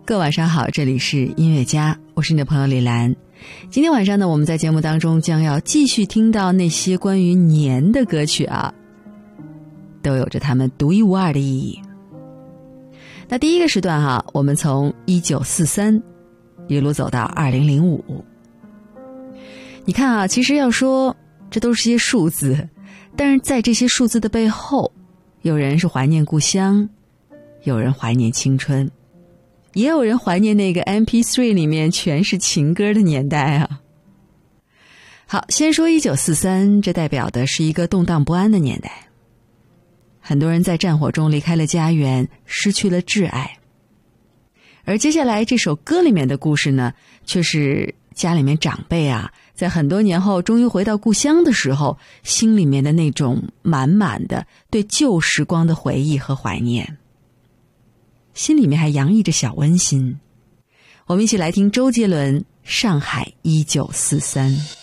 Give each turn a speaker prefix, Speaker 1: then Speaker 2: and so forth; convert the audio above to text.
Speaker 1: 各位晚上好，这里是音乐家，我是你的朋友李兰。今天晚上呢，我们在节目当中将要继续听到那些关于年的歌曲啊，都有着它们独一无二的意义。那第一个时段我们从1943一路走到2005。你看其实要说这都是些数字，但是在这些数字的背后，有人是怀念故乡，有人怀念青春，也有人怀念那个 MP3 里面全是情歌的年代啊。好，先说1943，这代表的是一个动荡不安的年代。很多人在战火中离开了家园，失去了挚爱。而接下来这首歌里面的故事呢，却是家里面长辈在很多年后终于回到故乡的时候，心里面的那种满满的对旧时光的回忆和怀念，心里面还洋溢着小温馨。我们一起来听周杰伦《上海1943》。